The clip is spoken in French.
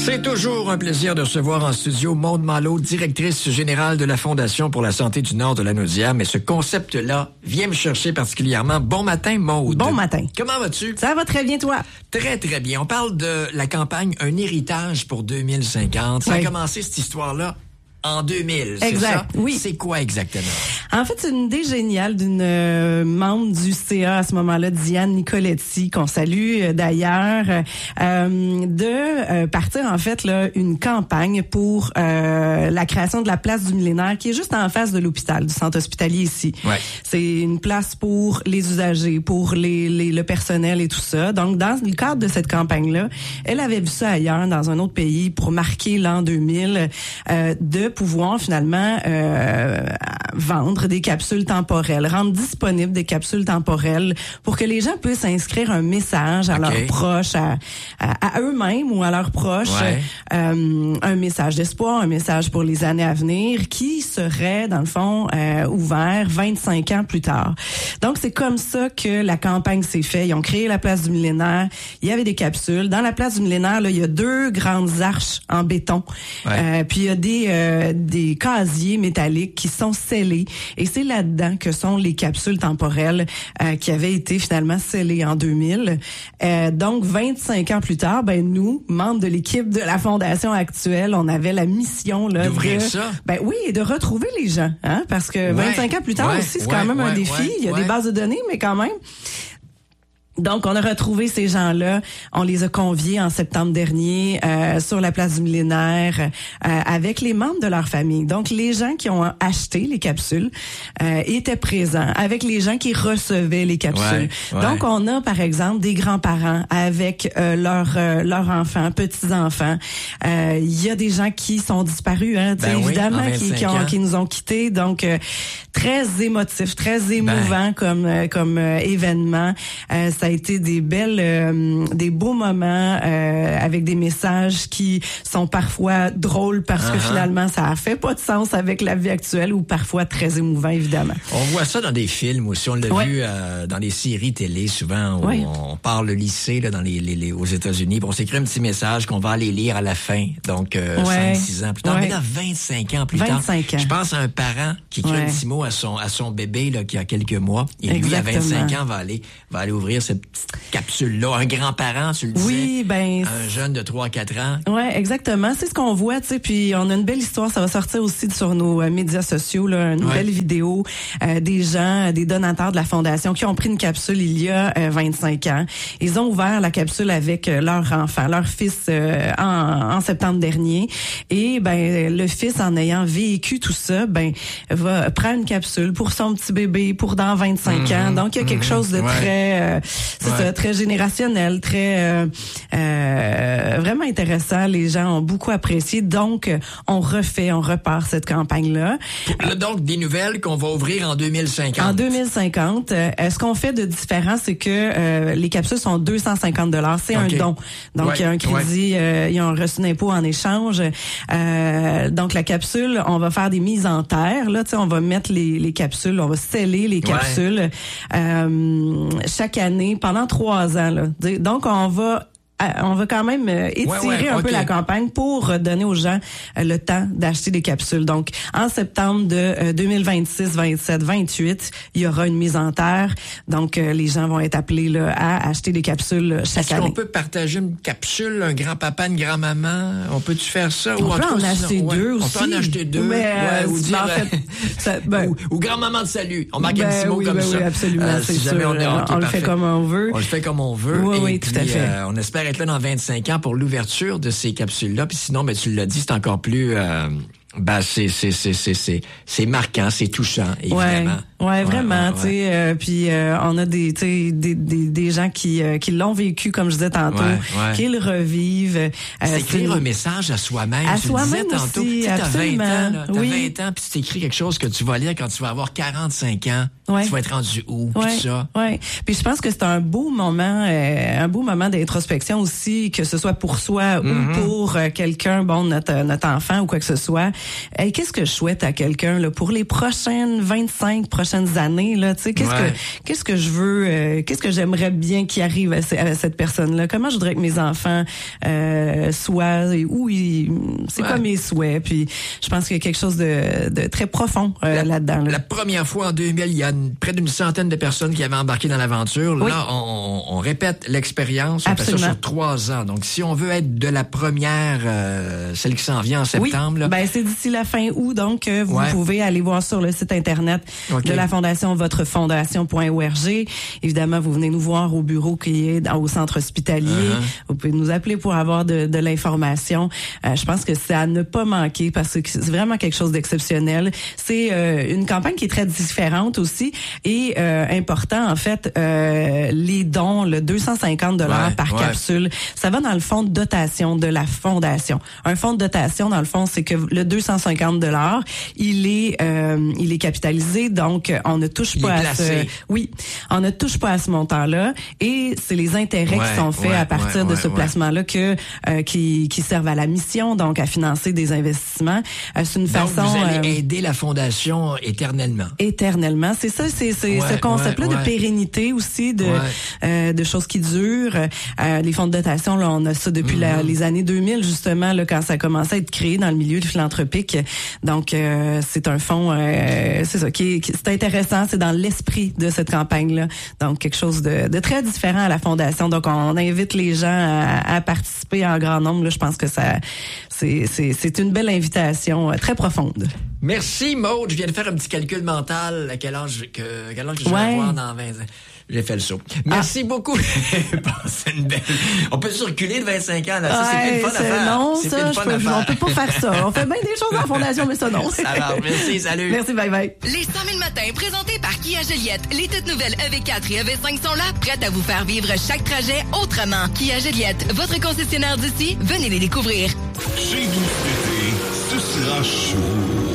C'est toujours un plaisir de recevoir en studio Maude Malo, directrice générale de la Fondation pour la santé du Nord de la Naudière. Mais ce concept-là vient me chercher particulièrement. Bon matin, Maude. Bon matin. Comment vas-tu? Ça va très bien, toi? Très, très bien. On parle de la campagne Un héritage pour 2050. Ça a commencé, cette histoire-là, en 2000, c'est ça? Oui. C'est quoi exactement? En fait, c'est une idée géniale d'une membre du CA à ce moment-là, Diane Nicoletti, qu'on salue d'ailleurs, de partir en fait là une campagne pour la création de la place du millénaire qui est juste en face de l'hôpital, du centre hospitalier ici. Ouais. C'est une place pour les usagers, pour le personnel et tout ça. Donc, dans le cadre de cette campagne-là, elle avait vu ça ailleurs, dans un autre pays, pour marquer l'an 2000, de pouvoir finalement vendre des capsules temporelles, rendre disponibles des capsules temporelles pour que les gens puissent inscrire un message à leurs proches, à eux-mêmes ou à leurs proches, un message d'espoir, un message pour les années à venir qui serait, dans le fond, ouvert 25 ans plus tard. Donc, c'est comme ça que la campagne s'est faite. Ils ont créé la place du millénaire. Il y avait des capsules. Dans la place du millénaire, là, il y a 2 grandes arches en béton. Puis, il y a des casiers métalliques qui sont scellés. Et c'est là-dedans que sont les capsules temporelles qui avaient été finalement scellées en 2000. Donc, 25 ans plus tard, nous, membres de l'équipe de la Fondation actuelle, on avait la mission là d'ouvrir ça. Oui, et de retrouver les gens, hein, parce que 25 ans plus tard aussi, c'est quand même un défi. Il y a des bases de données, mais quand même. Donc, on a retrouvé ces gens-là. On les a conviés en septembre dernier sur la place du millénaire avec les membres de leur famille. Donc, les gens qui ont acheté les capsules étaient présents avec les gens qui recevaient les capsules. Donc, on a, par exemple, des grands-parents avec leurs enfants, petits-enfants. Il y a des gens qui sont disparus, hein, évidemment, qui nous ont quittés. Donc, très émotif, très émouvant comme événement. Ça a été des beaux moments avec des messages qui sont parfois drôles parce que finalement ça a fait pas de sens avec la vie actuelle ou parfois très émouvant évidemment. On voit ça dans des films aussi, on l'a vu dans les séries télé souvent où on part le lycée là dans aux États-Unis, on s'écrit un petit message qu'on va aller lire à la fin. Donc 5-6 ans plus tard, mais là 25 ans plus tard. Je pense à un parent qui écrit un petit mot à son bébé là qui a quelques mois et lui à 25 ans va aller ouvrir cette petite capsule-là. Un grand-parent, tu le disais. Un jeune de 3-4 ans. Ouais, exactement. C'est ce qu'on voit, tu sais. Puis on a une belle histoire. Ça va sortir aussi sur nos médias sociaux, là. Une belle vidéo des gens, des donateurs de la Fondation qui ont pris une capsule il y a 25 ans. Ils ont ouvert la capsule avec leur enfant, leur fils en septembre dernier. Et le fils, en ayant vécu tout ça, va prendre une capsule pour son petit bébé pour dans 25 ans. Donc, il y a quelque chose de très générationnel, très vraiment intéressant. Les gens ont beaucoup apprécié. Donc, on repart cette campagne-là. Donc, des nouvelles qu'on va ouvrir en 2050. En 2050. Ce qu'on fait de différent, c'est que les capsules sont $250. C'est un don. Donc, il y a un crédit, ils ont reçu un impôt en échange. Donc, la capsule, on va faire des mises en terre. Là, on va mettre les capsules, on va sceller les capsules chaque année pendant 3 ans. Là. Donc, on va quand même étirer un peu la campagne pour donner aux gens le temps d'acheter des capsules. Donc, en septembre de 2026, 27, 28, il y aura une mise en terre. Donc, les gens vont être appelés là, à acheter des capsules chaque année. Est-ce qu'on peut partager une capsule, un grand-papa, une grand-maman? On peut-tu faire ça? On peut en acheter 2 aussi. On peut en acheter 2. Ou dire... ou grand-maman de salut. On marque un petit mot comme ça. Oui, absolument, c'est sûr. On le fait comme on veut. On le fait comme on veut. Oui, tout à fait. On espère être là dans 25 ans pour l'ouverture de ces capsules-là. Puis sinon, tu l'as dit, c'est encore plus... c'est marquant, c'est touchant, évidemment. Ouais, vraiment, tu sais. Puis on a des gens qui l'ont vécu, comme je disais tantôt, qui le revivent. C'est écrire un message à soi-même. À soi-même tantôt. aussi, absolument. T'as 20 ans, puis tu t'écris quelque chose que tu vas lire quand tu vas avoir 45 ans. Tu vas être rendu où, puis tout ça. Ouais. Puis je pense que c'est un beau moment d'introspection aussi, que ce soit pour soi ou pour quelqu'un, notre enfant ou quoi que ce soit. Qu'est-ce que je souhaite à quelqu'un là pour les prochaines 25 prochaines prochaines années, là, tu sais, qu'est-ce que je veux, qu'est-ce que j'aimerais bien qu'il arrive à cette personne-là? Comment je voudrais que mes enfants soient et c'est quoi mes souhaits? Puis je pense qu'il y a quelque chose de très profond là-dedans. Là. La première fois en 2000, il y a près d'une centaine de personnes qui avaient embarqué dans l'aventure. Oui. Là, on répète l'expérience. On fait ça sur 3 ans. Donc, si on veut être de la première, celle qui s'en vient en septembre. Là, ben c'est d'ici la fin août. Donc, vous pouvez aller voir sur le site Internet de la Fondation, votrefondation.org. Évidemment, vous venez nous voir au bureau qui est au centre hospitalier. Vous pouvez nous appeler pour avoir de l'information. Je pense que c'est à ne pas manquer parce que c'est vraiment quelque chose d'exceptionnel. C'est une campagne qui est très différente aussi et important en fait. Les dons, le 250 $ par capsule, ça va dans le fonds de dotation de la Fondation. Un fonds de dotation, dans le fond, c'est que le 250 $, il est capitalisé, donc on ne touche pas à ce. Oui, on ne touche pas à ce montant-là et c'est les intérêts qui sont faits à partir de ce placement-là qui servent à la mission, donc à financer des investissements. C'est une façon. Vous allez aider la Fondation éternellement. Éternellement, c'est ça, c'est ce concept-là de pérennité aussi, de choses qui durent. Les fonds de dotation, là, on a ça depuis les années 2000 justement, là, quand ça a commencé à être créé dans le milieu philanthropique. Donc c'est un fonds, c'est ça, c'est intéressant, c'est dans l'esprit de cette campagne-là. Donc quelque chose de très différent à la Fondation. Donc on invite les gens à participer en grand nombre. Là, je pense que c'est une belle invitation très profonde. Merci Maud, je viens de faire un petit calcul mental à quel âge je vais avoir dans 20 ans. J'ai fait le saut. Merci beaucoup. Passez une belle. On peut circuler de 25 ans, là. Ça, c'est plus le fun à faire. Non, on peut pas faire ça. On fait bien des choses en fondation, mais ça, non. Ça va. Merci, salut. Merci, bye bye. Les 100 000 matins présentés par Kia Joliette. Les toutes nouvelles EV4 et EV5 sont là, prêtes à vous faire vivre chaque trajet autrement. Kia Joliette, votre concessionnaire d'ici, venez les découvrir. Chez nous, ce sera chaud.